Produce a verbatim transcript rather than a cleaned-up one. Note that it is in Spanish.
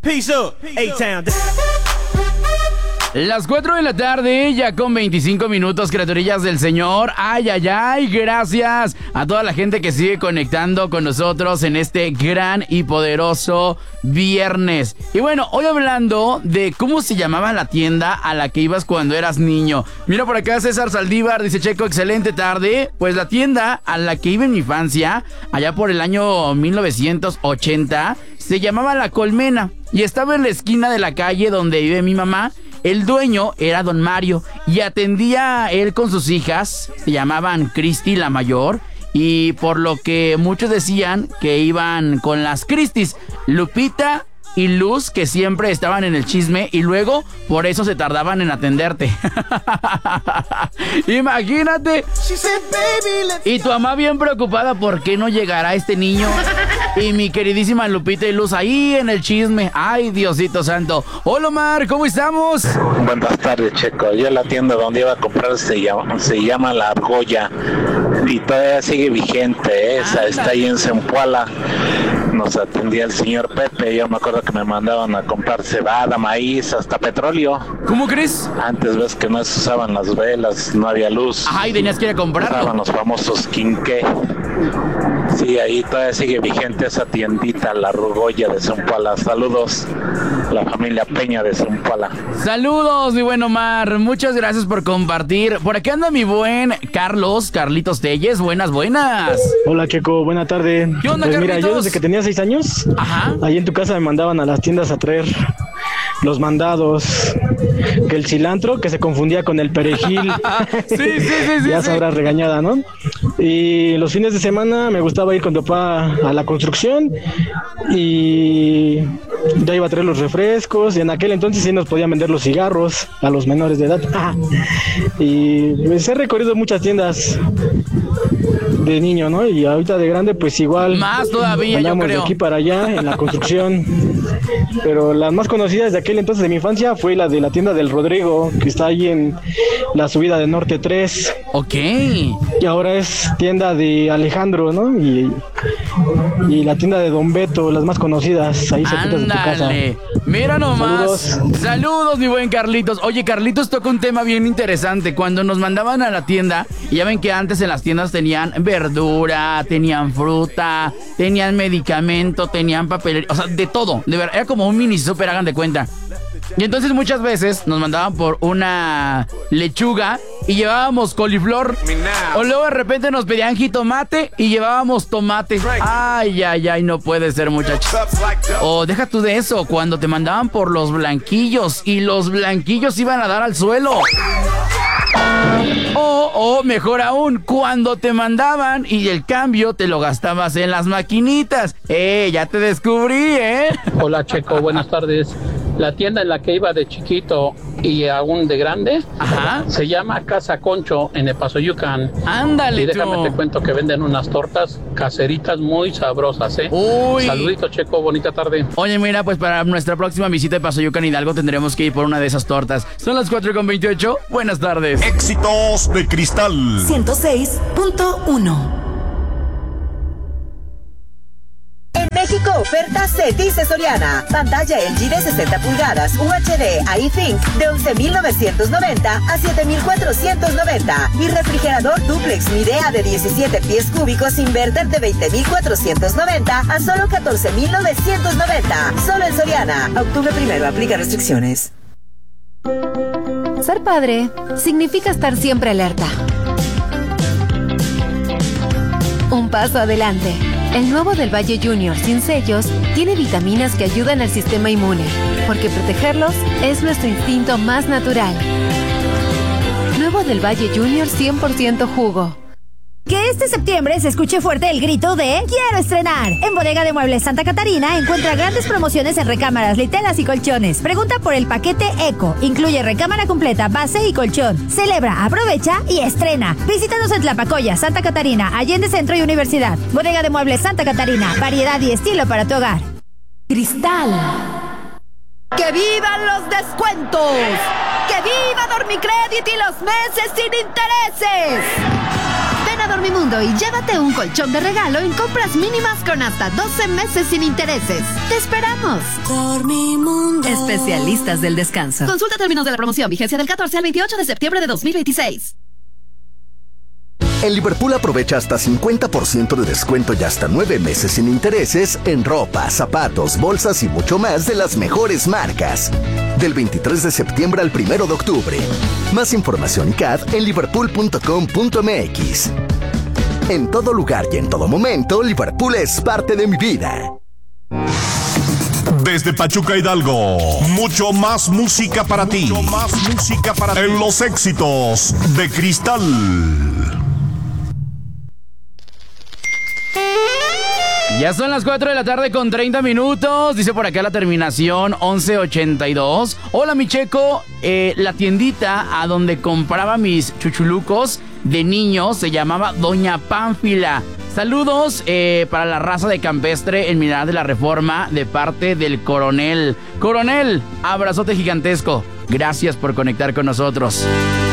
Peace up, A-Town. Las cuatro de la tarde, ya con veinticinco minutos, criaturillas del Señor. Ay, ay, ay, gracias a toda la gente que sigue conectando con nosotros en este gran y poderoso viernes. Y bueno, hoy hablando de cómo se llamaba la tienda a la que ibas cuando eras niño. Mira por acá César Saldívar, dice Checo, excelente tarde. Pues la tienda a la que iba en mi infancia, allá por el año mil novecientos ochenta, se llamaba La Colmena y estaba en la esquina de la calle donde vive mi mamá. El dueño era don Mario y atendía a él con sus hijas, se llamaban Cristi la mayor, y por lo que muchos decían que iban con las Cristis, Lupita y Luz, que siempre estaban en el chisme y luego por eso se tardaban en atenderte. Imagínate. Y tu mamá bien preocupada por qué no llegará este niño. Y mi queridísima Lupita y Luz ahí en el chisme. Ay, Diosito santo. Hola, Omar, ¿cómo estamos? Buenas tardes, Checo. Yo la tienda donde iba a comprar se llama, se llama La Argolla y todavía sigue vigente, ¿eh? Esa está ahí en Zempoala. Nos atendía el señor Pepe. Yo me acuerdo que me mandaban a comprar cebada, maíz, hasta petróleo. ¿Cómo crees? Antes ves que no se usaban las velas, no había luz. Ay, tenías que ir a comprarlo. Usaban los famosos quinqué. Sí, ahí todavía sigue vigente esa tiendita, La Argolla de Zempoala. Saludos, la familia Peña de Zempoala. Saludos, mi buen Omar. Muchas gracias por compartir. Por aquí anda mi buen Carlos, Carlitos Telles. Buenas, buenas. Hola, Checo, buena tarde. ¿Qué onda, pues Carlitos? Mira, yo desde que tenía seis años, ajá, ahí en tu casa me mandaban a las tiendas a traer los mandados, que el cilantro, que se confundía con el perejil. sí, sí, sí, sí. Ya sí. sabrás, regañada, ¿no? Y los fines de semana me gustaba ir con tu papá a la construcción y ya iba a traer los refrescos, y en aquel entonces sí nos podían vender los cigarros a los menores de edad. Y pues he recorrido muchas tiendas de niño, ¿no? Y ahorita de grande pues igual más todavía, yo creo, de aquí para allá en la construcción. Pero las más conocidas de aquel entonces de mi infancia fue la de la tienda del Rodrigo, que está ahí en la subida de Norte tres. Ok. Y ahora es tienda de Alejandro, ¿no? Y, y la tienda de Don Beto, las más conocidas, ahí cerquitas de tu casa. Mira nomás. Saludos. Saludos, mi buen Carlitos. Oye, Carlitos toca un tema bien interesante. Cuando nos mandaban a la tienda, y ya ven que antes en las tiendas tenían verdura, tenían fruta, tenían medicamento, tenían papel, o sea, de todo. De verdad, era como un mini super, hagan de cuenta. Y entonces muchas veces nos mandaban por una lechuga y llevábamos coliflor. O luego de repente nos pedían jitomate y llevábamos tomate. Ay, ay, ay, no puede ser, muchachos. O deja tú de eso, cuando te mandaban por los blanquillos y los blanquillos iban a dar al suelo. O, o mejor aún, cuando te mandaban y el cambio te lo gastabas en las maquinitas. Eh, ya te descubrí, ¿eh? Hola, Checo, buenas tardes. La tienda en la que iba de chiquito y aún de grande, ajá, se llama Casa Concho en El Paso, Yucatán. Ándale, y déjame tú. te cuento que venden unas tortas caseritas muy sabrosas, ¿eh? Uy. Saludito, Checo, bonita tarde. Oye, mira, pues para nuestra próxima visita de Pasoyucan Hidalgo tendremos que ir por una de esas tortas. Son las cuatro con veintiocho. Buenas tardes. Éxitos de Cristal ciento seis punto uno. México, oferta se dice Soriana. Pantalla L G de sesenta pulgadas U H D iThink de once mil novecientos noventa a siete mil cuatrocientos noventa. Y refrigerador duplex Midea de diecisiete pies cúbicos inverter de veinte mil cuatrocientos noventa a solo catorce mil novecientos noventa. Solo en Soriana. Octubre primero, aplica restricciones. Ser padre significa estar siempre alerta. Un paso adelante. El nuevo del Valle Junior sin sellos tiene vitaminas que ayudan al sistema inmune, porque protegerlos es nuestro instinto más natural. Nuevo del Valle Junior cien por ciento jugo. Que este septiembre se escuche fuerte el grito de ¡quiero estrenar! En Bodega de Muebles Santa Catarina encuentra grandes promociones en recámaras, literas y colchones. Pregunta por el paquete Eco. Incluye recámara completa, base y colchón. Celebra, aprovecha y estrena. Visítanos en Tlapacoya, Santa Catarina, Allende Centro y Universidad. Bodega de Muebles Santa Catarina. Variedad y estilo para tu hogar. Cristal. ¡Que vivan los descuentos! ¡Que viva Dormicredit y los meses sin intereses! Ven a Dormimundo y llévate un colchón de regalo en compras mínimas con hasta doce meses sin intereses. ¡Te esperamos! Dormimundo. Especialistas del descanso. Consulta términos de la promoción. Vigencia del catorce al veintiocho de septiembre de dos mil veintiséis. En Liverpool aprovecha hasta cincuenta por ciento de descuento y hasta nueve meses sin intereses en ropa, zapatos, bolsas y mucho más de las mejores marcas. Del veintitrés de septiembre al primero de octubre. Más información y C A D en liverpool punto com punto m x. En todo lugar y en todo momento, Liverpool es parte de mi vida. Desde Pachuca, Hidalgo, mucho más música para ti. Mucho más música para ti. En los éxitos de Cristal. Ya son las cuatro de la tarde con treinta minutos. Dice por acá la terminación once ochenta y dos. Hola, mi Checo. Eh, la tiendita a donde compraba mis chuchulucos de niño se llamaba Doña Pánfila. Saludos eh, para la raza de campestre en Mineral de la Reforma de parte del coronel. Coronel, abrazote gigantesco. Gracias por conectar con nosotros.